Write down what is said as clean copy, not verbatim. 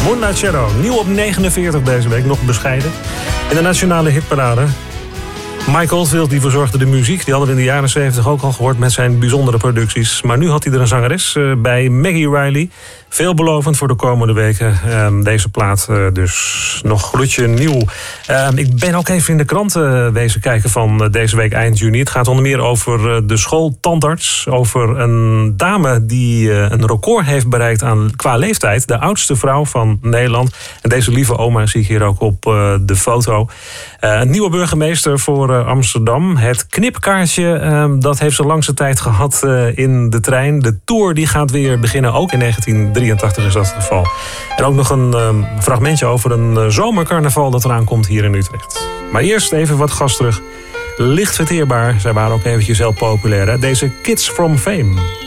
Moonlight Shadow, nieuw op 49 deze week, nog bescheiden. In de nationale hitparade. Mike Oldfield die verzorgde de muziek. Die hadden we in de jaren 70 ook al gehoord met zijn bijzondere producties. Maar nu had hij er een zangeres bij Maggie Riley. Veelbelovend voor de komende weken. Deze plaat dus nog gloedje nieuw. Ik ben ook even in de kranten wezen kijken van deze week eind juni. Het gaat onder meer over de schooltandarts. Over een dame die een record heeft bereikt qua leeftijd. De oudste vrouw van Nederland. En deze lieve oma zie ik hier ook op de foto. Een nieuwe burgemeester voor Amsterdam. Het knipkaartje, dat heeft zijn langste tijd gehad in de trein. De tour die gaat weer beginnen, ook in 1983 is dat het geval. En ook nog een fragmentje over een zomercarnaval dat eraan komt hier in Utrecht. Maar eerst even wat gas terug. Licht verteerbaar, zij waren ook eventjes heel populair. Hè? Deze Kids from Fame.